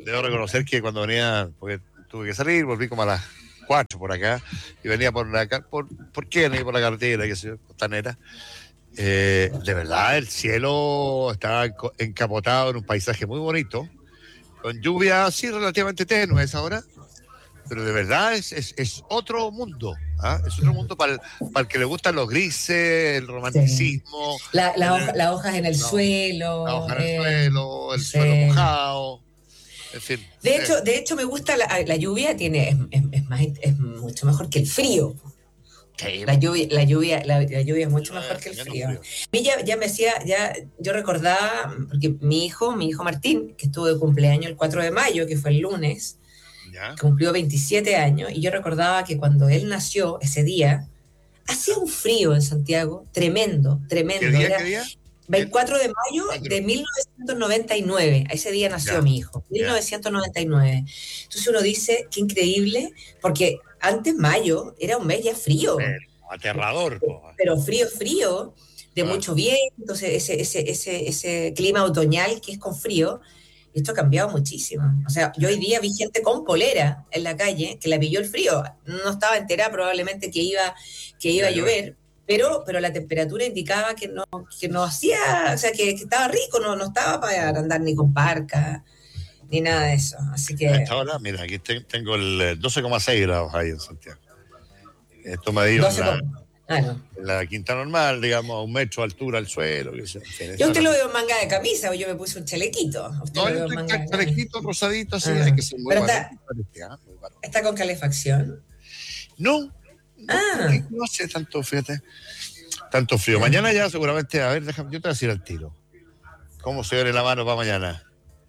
debo reconocer que cuando venía, porque tuve que salir, volví como a las 4 por acá, y venía por Kennedy, por la carretera, que se costanera. De verdad, el cielo estaba encapotado en un paisaje muy bonito, con lluvia así relativamente tenue a esa hora, pero de verdad es otro mundo. ¿Ah? Es otro mundo para el que le gustan los grises, el Sí. romanticismo, Las hojas en el la, la suelo. hoja en el suelo Sí. mojado, en fin. De hecho, me gusta la lluvia, es mucho mejor que el frío. Sí, La lluvia es mucho mejor es que el menos frío. A frío. mí ya me hacía, yo recordaba, porque mi hijo Martín, que estuvo de cumpleaños el 4 de mayo, que fue el lunes, ¿Ya? cumplió 27 años, y yo recordaba que cuando él nació, ese día, hacía ¿Ya? un frío en Santiago, tremendo, ¿Qué tremendo. día? Era ¿Qué día? El 24 de mayo de 4. 1999. Ese día nació Ya, mi hijo, ya. 1999. Entonces uno dice, qué increíble, porque antes mayo era un mes ya frío, Aterrador, po. pero frío, frío, de Ah, mucho viento, entonces ese clima otoñal que es con frío. Esto ha cambiado muchísimo. O sea, yo hoy día vi gente con polera en la calle que la pilló el frío. No estaba entera probablemente que iba ya a llover. llover, pero la temperatura indicaba que no hacía, o sea, que estaba rico, no estaba para andar ni con parca, ni nada de eso. Así A que esta hora, mira, aquí tengo el 12,6 grados ahí en Santiago. Esto me dio 12 con... Ah, no. en la quinta normal, digamos, a 1 metro de altura al suelo. En fin, Yo a esa es usted la lo cosa. veo en manga de camisa, o yo me puse un chalequito. A usted No, lo yo veo en estoy manga de camisa. parejito, rosadito, así, hay Ah, que ser muy pero varón. está, Muy varón. está con calefacción. No, no, Ah, aquí no hace tanto, fíjate, tanto frío. ah, Mañana ya seguramente, a ver, déjame, yo te voy a decir al tiro. ¿Cómo se ve la mano para mañana?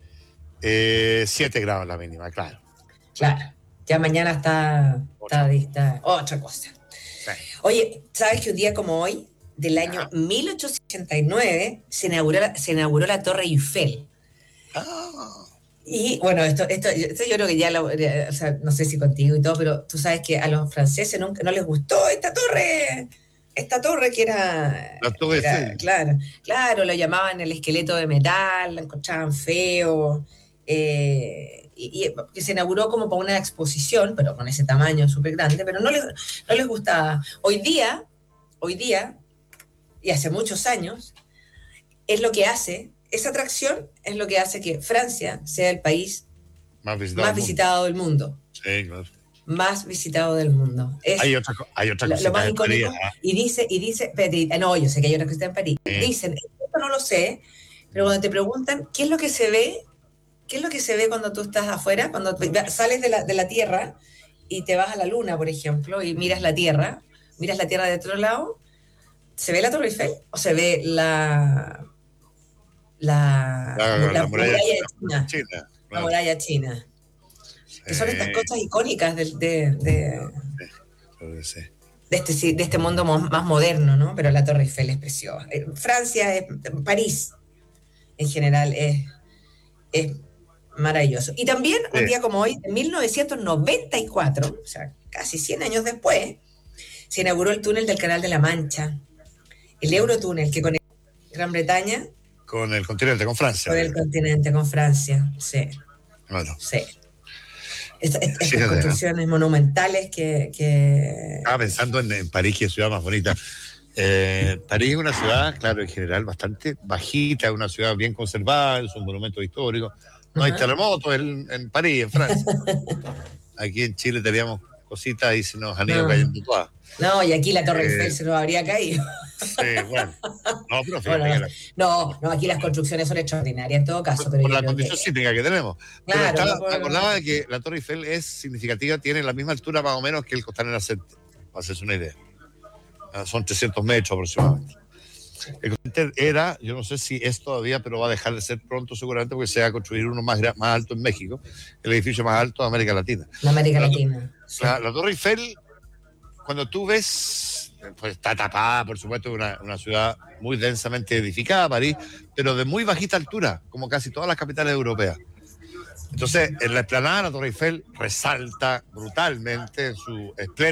7 grados la mínima, claro. claro. Ya mañana está, Otra está, cosa. está otra cosa. Sí. Oye, ¿sabes que un día como hoy, del año Ya. 1889, se inauguró la Torre Eiffel? Ah, Y bueno, esto yo creo que o sea, no sé si contigo y todo, pero tú sabes que a los franceses nunca no les gustó esta torre que la Torre Eiffel. claro, claro, lo llamaban el esqueleto de metal, la encontraban feo, y que se inauguró como para una exposición, pero con ese tamaño súper grande, pero no les gustaba. Hoy día, y hace muchos años, esa atracción es lo que hace que Francia sea el país Más visitado más del mundo. visitado del mundo. Sí, claro. Más visitado del mundo. Es Hay otras lo cositas más en París. icónico. Y dice, espérate, no, yo sé que hay otra que está en París. ¿Eh? Dicen, esto no lo sé, pero cuando te preguntan qué es lo que se ve, qué es lo que se ve cuando tú estás afuera, cuando sales de la Tierra y te vas a la Luna, por ejemplo, y miras la Tierra de otro lado, ¿se ve la Torre Eiffel o se ve la, La la muralla muralla de china, China? China, La claro. muralla china. Que son estas Sí, cosas icónicas de sí. este mundo más moderno, ¿no? Pero la Torre Eiffel es preciosa. Francia, París en general es maravilloso. Y también, un Sí. día como hoy, en 1994, o sea, casi 100 años después, se inauguró el túnel del Canal de la Mancha, el Eurotúnel que conecta Gran Bretaña Con el continente, con Francia, con el digamos. continente, con Francia. Sí, Bueno, sí. Estas fíjate, ¿no? construcciones monumentales Estaba pensando en París, que es la ciudad más bonita. París es una ciudad, claro, en general bastante bajita, una ciudad bien conservada, es un monumento histórico. No hay Ajá. terremotos en París, en Francia. Aquí en Chile teníamos cositas y se nos han ido No, cayendo todas. no, y aquí la Torre Eh, Eiffel se nos habría caído. sí, bueno. No, pero fíjate Bueno, que no, aquí las construcciones son extraordinarias en todo caso, pero por yo la creo condición que, sísmica que tenemos. Pero claro, no me por... acordaba de que la Torre Eiffel es significativa, tiene la misma altura más o menos que el Costanera Center, para hacerse una idea. Son 300 metros aproximadamente. Sí. El Costanera era, yo no sé si es todavía, pero va a dejar de ser pronto seguramente porque se va a construir uno más alto en México, el edificio más alto de América Latina. En América La, Latina, sí. la Torre Eiffel, cuando tú ves, pues está tapada, por supuesto, una ciudad muy densamente edificada, París, pero de muy bajita altura, como casi todas las capitales europeas. Entonces, en la explanada, la Torre Eiffel resalta brutalmente su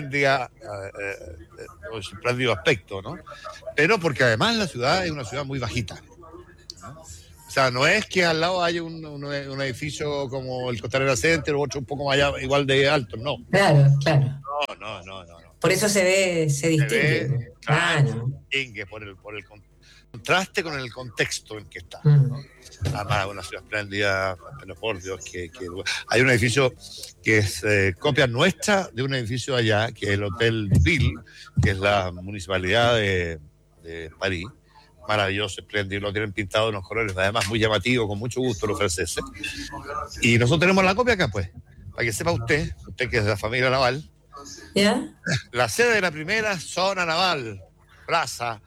su espléndido aspecto, ¿no? Pero porque además la ciudad es una ciudad muy bajita, ¿no? O sea, no es que al lado haya un edificio como el Costanera Center o otro un poco más allá, igual de alto, no. Claro, claro. No. Por eso se Se distingue. ve, claro, se distingue por el contraste con el contexto en que está. Además, una ciudad espléndida, pero por Dios, que hay un edificio que es copia nuestra de un edificio allá, que es el Hotel Ville, que es la municipalidad de París. Maravilloso, espléndido, lo tienen pintado en los colores, además muy llamativo, con mucho gusto los franceses. Y nosotros tenemos la copia acá, pues, para que sepa usted que es de la familia naval. ¿Ya? La sede de la primera zona naval, plaza.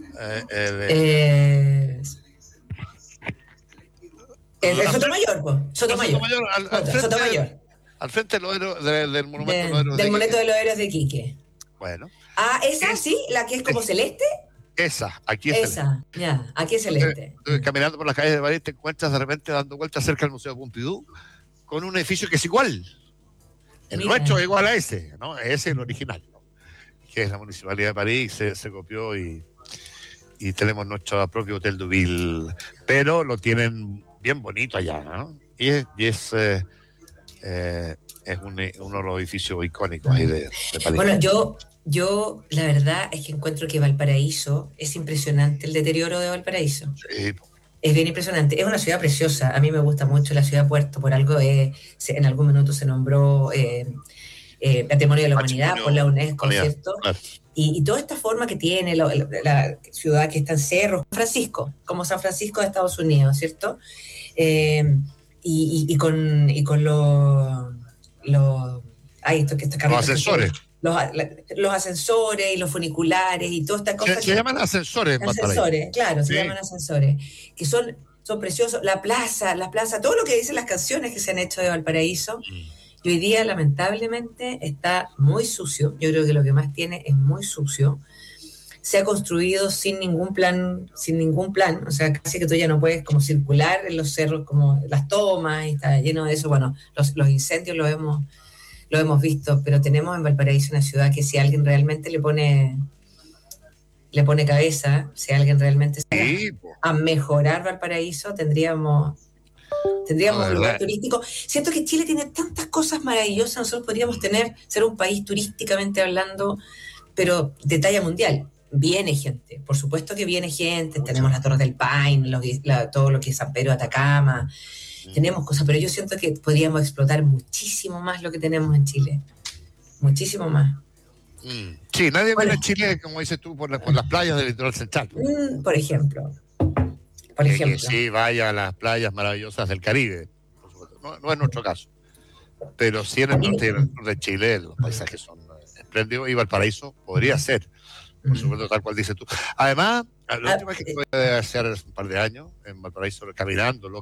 Sotomayor, pues. Sotomayor. Sotomayor. Al frente del monumento del monumento de los héroes de Quique. Bueno. Ah, esa sí, la que es como celeste. Esa, aquí es esa, ya, aquí es celeste. Caminando por las calles de París te encuentras de repente dando vueltas cerca del Museo Pompidou con un edificio que es igual. El nuestro es igual a ese, ¿no? Ese es el original, ¿no? Que es la Municipalidad de París, se copió y tenemos nuestro propio Hotel de Ville, pero lo tienen bien bonito allá, ¿no? Y es uno de los edificios icónicos ahí de París. Bueno, yo la verdad es que encuentro que Valparaíso es impresionante, el deterioro de Valparaíso. Sí. Es bien impresionante. Es una ciudad preciosa. A mí me gusta mucho la ciudad Puerto. Por algo en algún minuto se nombró Patrimonio de la Humanidad por la UNESCO, ¿cierto? Claro. Y toda esta forma que tiene la ciudad que está en cerros, San Francisco, como San Francisco de Estados Unidos, ¿cierto? Y con los ascensores. Los ascensores y los funiculares y todas estas cosas. Se llaman ascensores. Ascensores, claro, se llaman ascensores. Que son preciosos. La plaza, todo lo que dicen las canciones que se han hecho de Valparaíso. Y hoy día, lamentablemente, está muy sucio. Yo creo que lo que más tiene es muy sucio. Se ha construido sin ningún plan. O sea, casi que tú ya no puedes como circular en los cerros, como las tomas, y está lleno de eso. Bueno, los incendios lo hemos visto, pero tenemos en Valparaíso una ciudad que si alguien realmente le pone cabeza, si alguien realmente se a mejorar Valparaíso, tendríamos un lugar turístico. Siento que Chile tiene tantas cosas maravillosas, nosotros podríamos ser un país turísticamente hablando, pero de talla mundial. Viene gente, por supuesto que viene gente, tenemos las Torres del Paine, todo lo que es San Pedro de Atacama, tenemos cosas, pero yo siento que podríamos explotar muchísimo más lo que tenemos en Chile, muchísimo más. Sí, nadie viene a Chile, como dices tú, por las playas del litoral central. Por ejemplo. Que sí, vaya a las playas maravillosas del Caribe. No es nuestro caso. Pero sí en el norte y en el sur de Chile los paisajes son espléndidos y Valparaíso podría ser, por supuesto, tal cual dices tú. Además, la última vez que puede hacer un par de años en Valparaíso, caminándolo,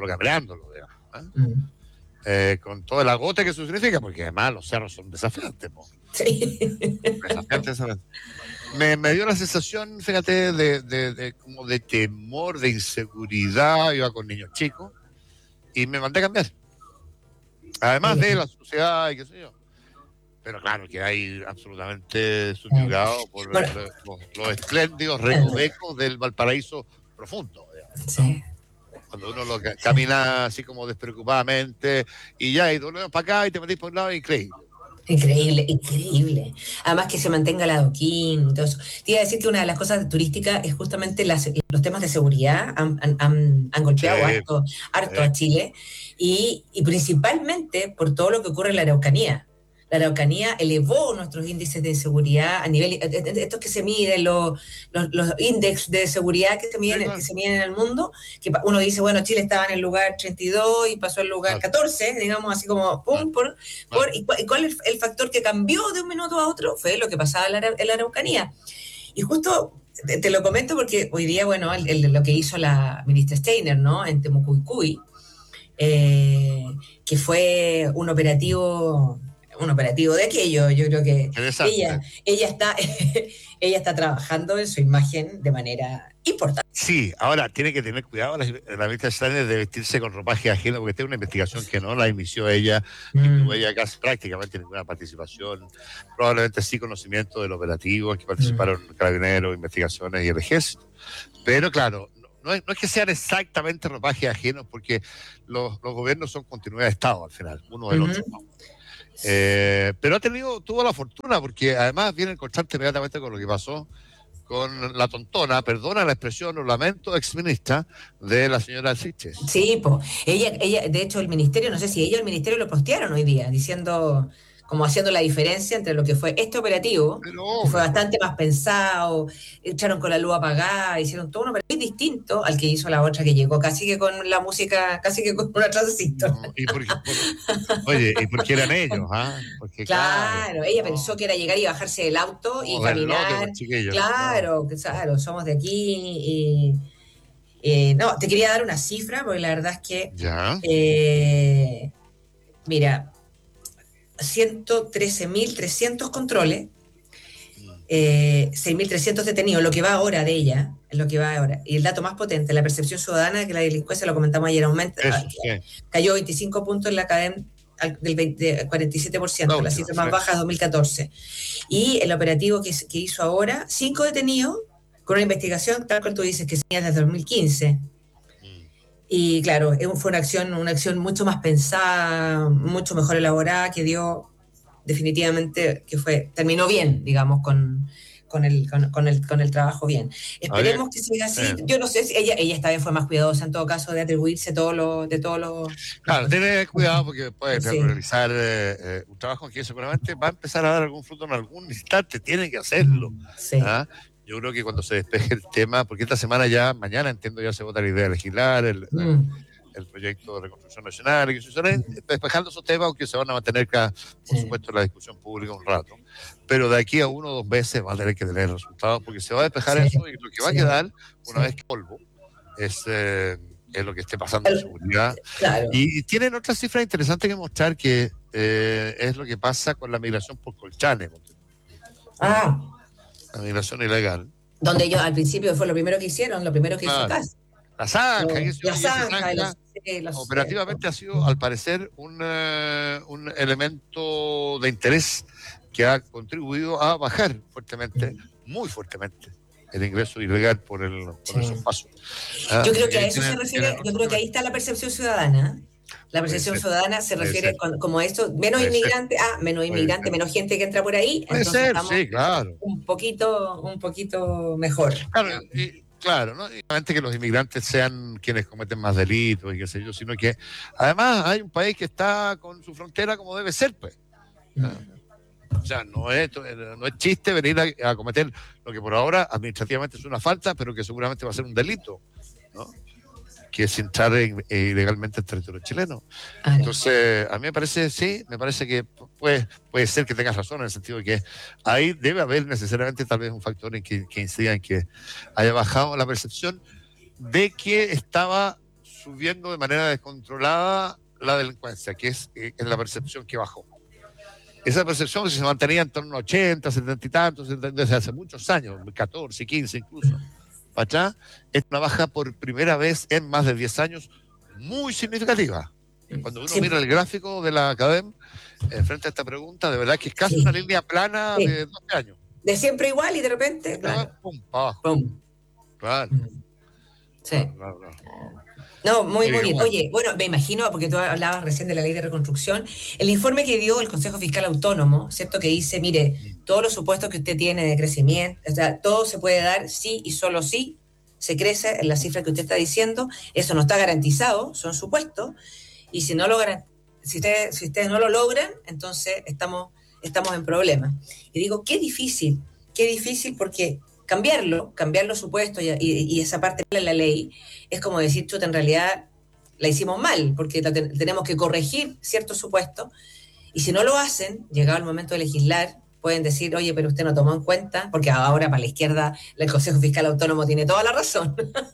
digamos, con todo el agote que eso significa, porque además los cerros son desafiantes. Sí. Desafiantes. Me dio la sensación, fíjate, como de temor, de inseguridad. Iba con niños chicos y me mandé a cambiar. Además de la sociedad y qué sé yo. Pero claro que hay absolutamente subyugado por los espléndidos recovecos del Valparaíso profundo. Digamos, ¿no? Sí. Cuando uno lo camina así como despreocupadamente y ya, y tú lo ves para acá y te metís por un lado, increíble. Increíble. Además que se mantenga el adoquín y todo eso. Te iba a decir que una de las cosas turísticas es justamente los temas de seguridad. Han golpeado harto a Chile y principalmente por todo lo que ocurre en la Araucanía. La Araucanía elevó nuestros índices de seguridad a nivel, estos que se miden, los índices de seguridad que se miden en el mundo, que uno dice, bueno, Chile estaba en el lugar 32 y pasó al lugar 14, digamos, así como, ¿y cuál es el factor que cambió de un minuto a otro? Fue lo que pasaba en la Araucanía. Y justo te lo comento porque hoy día, bueno, lo que hizo la ministra Steiner, ¿no?, en Temucuicui, que fue un operativo de aquello. Yo creo que ella está trabajando en su imagen de manera importante. Sí, ahora tiene que tener cuidado la ministra Steiner de vestirse con ropaje ajeno, porque esta es una investigación que no la inició ella, que tuvo ella casi prácticamente ninguna participación, probablemente sí conocimiento del operativo, que participaron carabineros, investigaciones y el ejército. Pero claro, no es que sean exactamente ropajes ajenos, porque los gobiernos son continuidad de Estado al final, uno del otro, ¿no? Pero tuvo la fortuna, porque además viene en constante inmediatamente con lo que pasó con la tontona, perdona la expresión, lo lamento, exministra de la señora Siches. Sí, pues ella, de hecho, el ministerio, no sé si ella o el ministerio lo postearon hoy día, diciendo, como haciendo la diferencia entre lo que fue este operativo, Pero que fue obvio, bastante más pensado, echaron con la luz apagada, hicieron todo un operativo muy distinto al que hizo la otra que llegó casi que con la música, casi que con una transistor. no, oye, ¿y por qué eran ellos? Porque claro, Claro, ella no, pensó que era llegar y bajarse del auto y no, deslote, caminar. pues chiquillos, no, Claro, claro, somos de aquí. No, te quería dar una cifra, porque la verdad es que, ya, mira, 113.300 controles, 6.300 detenidos, lo que va ahora de ella, lo que va ahora. Y el dato más potente, la percepción ciudadana de que la delincuencia, lo comentamos ayer, aumenta, eso, sí, cayó 25 puntos en la cadena del 47%, la la última, cifra sí. más baja de 2014. Y el operativo que hizo ahora, 5 detenidos, con una investigación, tal cual tú dices, que se tenía desde 2015. Y claro, fue una acción mucho más pensada, mucho mejor elaborada, que dio definitivamente, terminó bien, digamos, con el trabajo bien. Habría, Esperemos que siga eh, así. Yo no sé si ella esta vez fue más cuidadosa en todo caso de atribuirse de todos los claro, tener cuidado porque puede sí, realizar un trabajo que seguramente va a empezar a dar algún fruto en algún instante, tiene que hacerlo. sí. ¿Ah? Yo creo que cuando se despeje el tema, porque esta semana ya, mañana entiendo ya se vota la idea de legislar, Mm, el proyecto de reconstrucción nacional, y que se estarán despejando esos temas, aunque se van a mantener, por sí, supuesto, en la discusión pública un rato. Pero de aquí a 1 o 2 meses va a tener que tener resultados, porque se va a despejar sí, eso y lo que va a sí, quedar, una vez sí. que polvo, es lo que esté pasando en seguridad. Claro. Y tienen otras cifras interesantes que mostrar, que es lo que pasa con la migración por Colchane, Ah, la migración ilegal. donde ellos al principio fue lo primero que hicieron, lo primero que hizo Claro. CAS. La zanja, La y esa zanja, zanja los operativamente ha sido, al parecer, un elemento de interés que ha contribuido a bajar fuertemente, muy fuertemente, el ingreso ilegal por sí. esos pasos. Yo creo Así que que a ahí eso se tienen refiere, yo otros creo que ahí elementos. está la percepción ciudadana. La Puede percepción ser, ciudadana se puede ser, refiere como esto, menos puede ser, inmigrante, menos puede inmigrante, ser. menos gente que entra por ahí, Puede entonces ser, estamos sí, claro. un poquito mejor, Claro, digamos. claro, no solamente que los inmigrantes sean quienes cometen más delitos y qué sé yo, sino que además hay un país que está con su frontera como debe ser, pues. ¿Ah? O sea, no es chiste venir a cometer lo que por ahora administrativamente es una falta, pero que seguramente va a ser un delito, ¿no? Que es entrar ilegalmente en territorio chileno. Claro. Entonces, a mí me parece, sí, me parece que puede ser que tengas razón en el sentido de que ahí debe haber necesariamente tal vez un factor que incida en que haya bajado la percepción de que estaba subiendo de manera descontrolada la delincuencia, que es la percepción que bajó. Esa percepción se mantenía en torno a 80, 70 y tantos, desde hace muchos años, 14, 15 incluso. Para atrás, es una baja por primera vez en más de 10 años muy significativa. Cuando uno mira Siempre, el gráfico de la academia, frente a esta pregunta, de verdad que es casi una sí, línea plana sí. de 12 años. De siempre igual y de repente, claro. Pum, para abajo. Pum. Claro, Mm. Sí. claro, claro, claro. No, muy, Oye, muy qué bien. bueno. Oye, bueno, me imagino, porque tú hablabas recién de la ley de reconstrucción, el informe que dio el Consejo Fiscal Autónomo, ¿cierto? Que dice, mire, todos los supuestos que usted tiene de crecimiento, o sea, todo se puede dar sí y solo sí se crece en la cifra que usted está diciendo, eso no está garantizado, son supuestos, y si no lo si ustedes no lo logran, entonces estamos en problemas. Y digo, qué difícil porque cambiar los supuestos y esa parte de la ley es como decir, chuta, en realidad la hicimos mal, porque tenemos que corregir ciertos supuestos, y si no lo hacen, llegado el momento de legislar, pueden decir, oye, pero usted no tomó en cuenta, porque ahora para la izquierda el Consejo Fiscal Autónomo tiene toda la razón.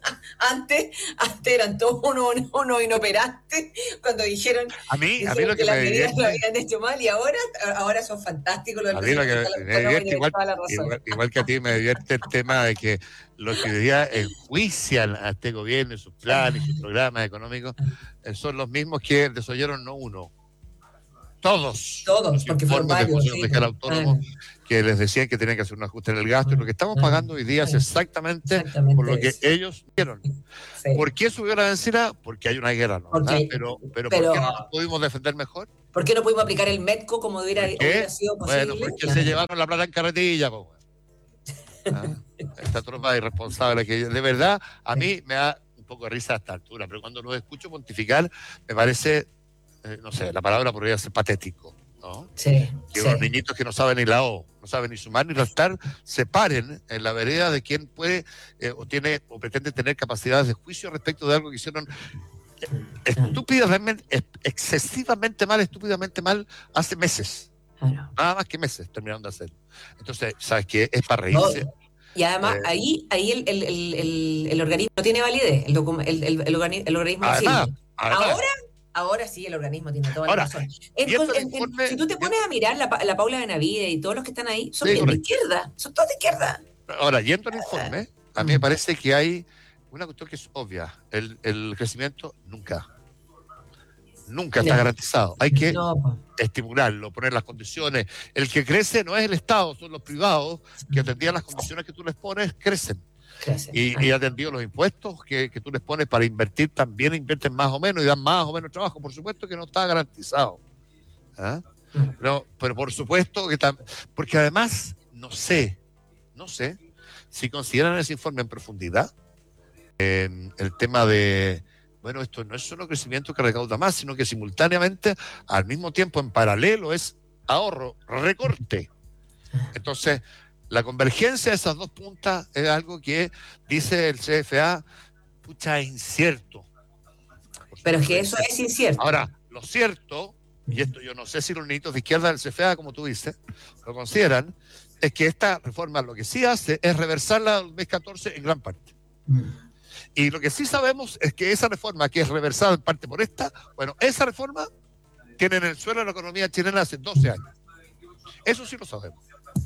antes eran todos unos inoperantes cuando A mí dijeron lo que que me las medidas lo divierte, habían hecho mal, y ahora son fantásticos los del a mí lo Consejo que Fiscal me Autónomo y divierte tienen igual, toda la razón. igual que a ti me divierte el tema de que los que hoy día enjuician a este gobierno y sus planes y sus programas económicos son los mismos que desoyeron no uno, Todos. Todos, porque fueron Informes de varios. consejos Sí, fiscales autónomos que les decían que tenían que hacer un ajuste en el gasto, y lo que estamos pagando hoy día es exactamente por lo que eso. ellos dieron. Sí. ¿Por qué subió la bencina? Porque hay una guerra, ¿no? Pero ¿por qué no nos pudimos defender mejor? ¿Por qué no pudimos aplicar el METCO como hubiera sido posible? Bueno, porque se llevaron la plata en carretilla, pues. Esta tropa irresponsable que de verdad a mí me da un poco de risa a esta altura, pero cuando los escucho pontificar me parece, no sé, la palabra podría ser patético, ¿no? Sí, que unos niñitos que no saben ni la O, no saben ni sumar ni restar, se paren en la vereda de quien puede o tiene o pretende tener capacidades de juicio respecto de algo que hicieron estúpidamente, excesivamente mal, estúpidamente mal hace meses. Claro. Nada más que meses terminaron de hacer. Entonces, ¿sabes qué? Es para reírse. No, y además, ahí el organismo no tiene validez, el organismo además, no sirve. Ahora sí, el organismo tiene toda la razón. Si tú te pones a mirar la Paula Benavides y todos los que están ahí, son bien de izquierda, son todos de izquierda. Ahora, yendo al informe, a mí me parece que hay una cuestión que es obvia. El crecimiento nunca está garantizado. Hay que estimularlo, poner las condiciones. El que crece no es el Estado, son los privados que atendían las condiciones que tú les pones, crecen. Y atendido los impuestos que tú les pones para invertir, también invierten más o menos y dan más o menos trabajo. Por supuesto que no está garantizado. Pero por supuesto que porque además no sé si consideran ese informe en profundidad el tema de bueno, esto no es solo crecimiento que recauda más, sino que simultáneamente, al mismo tiempo, en paralelo, es ahorro, recorte. Entonces, la convergencia de esas dos puntas es algo que dice el CFA, pucha, es incierto. Pero es que eso es incierto. Ahora, lo cierto, y esto yo no sé si los niñitos de izquierda del CFA, como tú dices, lo consideran, es que esta reforma lo que sí hace es reversarla del 2014 en gran parte. Y lo que sí sabemos es que esa reforma, que es reversada en parte por esta, bueno, esa reforma tiene en el suelo de la economía chilena hace 12 años. Eso sí lo sabemos.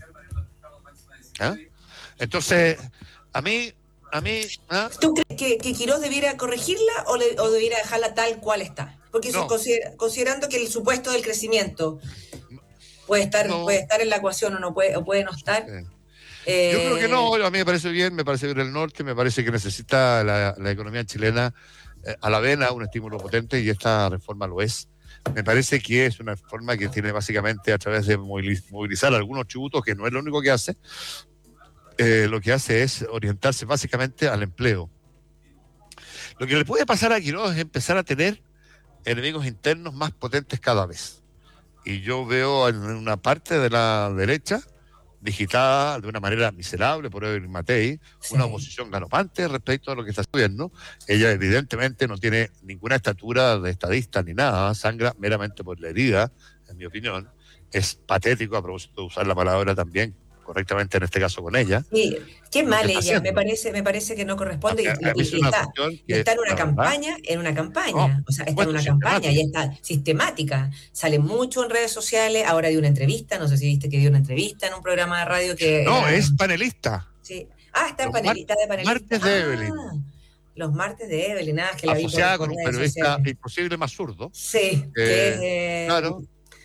Entonces, a mí... ¿Tú crees que Quirós debiera corregirla o debiera dejarla tal cual está? Porque no. Considerando que el supuesto del crecimiento puede estar en la ecuación o puede no estar... Yo creo que no, a mí me parece bien el norte, me parece que necesita la economía chilena a la vena un estímulo potente y esta reforma lo es. Me parece que es una reforma que tiene básicamente a través de movilizar algunos tributos, que no es lo único que hace, lo que hace es orientarse básicamente al empleo. Lo que le puede pasar a Quirós es empezar a tener enemigos internos más potentes cada vez. Y yo veo en una parte de la derecha digitada de una manera miserable por Evelyn Matei, una oposición galopante respecto a lo que está sucediendo. Ella evidentemente no tiene ninguna estatura de estadista ni nada, sangra meramente por la herida, en mi opinión. Es patético, a propósito de usar la palabra también correctamente en este caso con ella. Sí, qué mal ella, me parece que no corresponde y está en una campaña, o sea, está en una campaña y está sistemática, sale mucho en redes sociales, ahora dio una entrevista, no sé si viste que dio una entrevista en un programa de radio que... No, es panelista. Sí. Está de panelista. Martes de Evelyn. Los martes de Evelyn, que la vi asociada con un periodista imposible más zurdo. Sí, claro.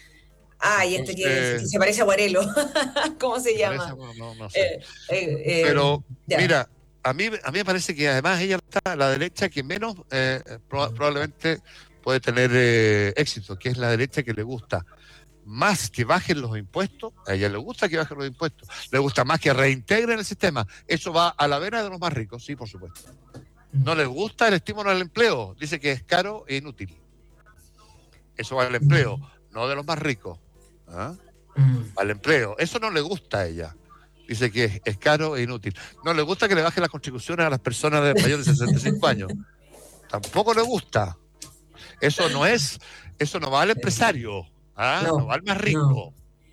Y este que se parece a Guarelo. ¿Cómo se llama? No sé. Pero, mira, a mí me parece que además ella está a la derecha que menos probablemente puede tener éxito, que es la derecha que le gusta más que bajen los impuestos. A ella le gusta que bajen los impuestos. Le gusta más que reintegren el sistema. Eso va a la vena de los más ricos, sí, por supuesto. No les gusta el estímulo al empleo. Dice que es caro e inútil. Eso va al empleo, no de los más ricos. Al empleo. Eso no le gusta a ella. Dice que es caro e inútil. No le gusta que le bajen las contribuciones a las personas de mayores de 65 años. Tampoco le gusta. Eso no va al empresario. No va al más rico.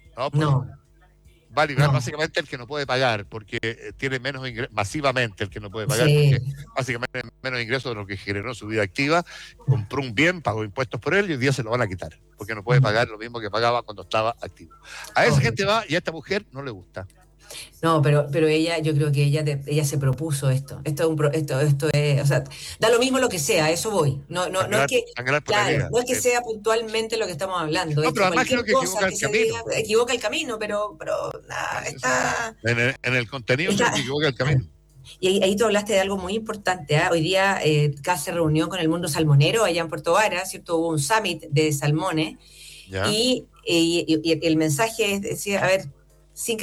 Va a librar básicamente el que no puede pagar, porque tiene menos ingresos, masivamente el que no puede pagar, porque básicamente menos ingresos de lo que generó en su vida activa, compró un bien, pagó impuestos por él y hoy día se lo van a quitar, porque no puede pagar lo mismo que pagaba cuando estaba activo. A esa gente va y a esta mujer no le gusta. No, pero ella, yo creo que ella se propuso esto. Esto es, o sea, da lo mismo lo que sea, a eso voy. No es que, Sangrar por claro, herida. no es que Sí. sea puntualmente lo que estamos hablando, No, es pero que además creo cualquier que cosa equivoca que el se diga camino. equivoca el camino, pero nada, está, En el contenido creo está. que equivoca el camino. Y ahí tú hablaste de algo muy importante, ¿ah? Hoy día CAS se reunió con el mundo salmonero allá en Puerto Vara, ¿cierto? Hubo un summit de salmones ¿Ya? y el mensaje es decir, a ver, sin